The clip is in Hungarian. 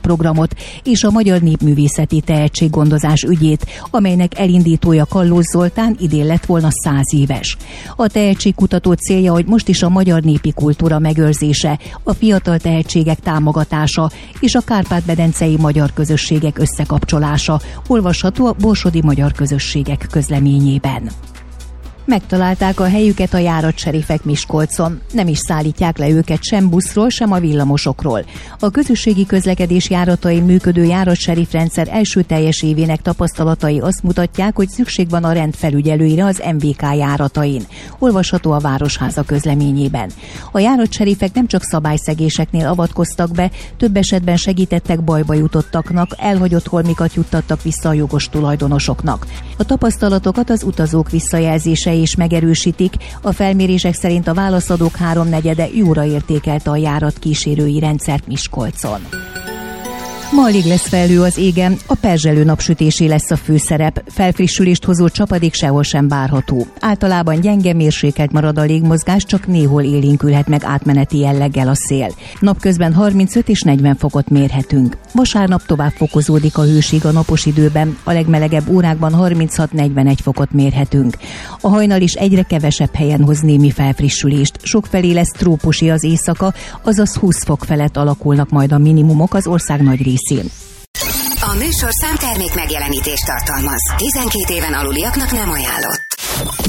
programot és a Magyar Népművészeti Tehetséggondozás ügyét, amelynek elindítója Kallós Zoltán idén lett volna 100 éves. A tehetségkutató célja, hogy most is a magyar népi kultúra megőrzése, a fiatal tehetségek támogatása és a kárpát-medencei magyar közösségek összekapcsolása, olvasható a Borsodi Magyar Közösségek közleményében. Megtalálták a helyüket a járatserifek Miskolcon. Nem is szállítják le őket sem buszról, sem a villamosokról. A közösségi közlekedés járatain működő járatserifrendszer első teljes évének tapasztalatai azt mutatják, hogy szükség van a rendfelügyelőire az MVK járatain. Olvasható a Városháza közleményében. A járatserifek nem csak szabályszegéseknél avatkoztak be, több esetben segítettek bajba jutottaknak, elhagyott holmikat juttattak vissza a jogos tulajdonosoknak. A tapasztalatokat az utazók visszajelzése is megerősítik. A felmérések szerint a válaszadók 3/4 jóra értékelte a járat kísérői rendszert Miskolcon. Ma alig lesz felhő az égen, a perzselő napsütésé lesz a főszerep. Felfrissülést hozó csapadék sehol sem várható. Általában gyenge, mérsékelt marad a légmozgás, csak néhol élénkülhet meg átmeneti jelleggel a szél. Napközben 35 és 40 fokot mérhetünk. Vasárnap tovább fokozódik a hőség a napos időben, a legmelegebb órákban 36-41 fokot mérhetünk. A hajnal is egyre kevesebb helyen hoz némi felfrissülést. Sokfelé lesz trópusi az éjszaka, azaz 20 fok felett alakulnak majd a minimumok az ország nagy részén. A műsorszám termék megjelenítést tartalmaz. 12 éven aluliaknak nem ajánlott.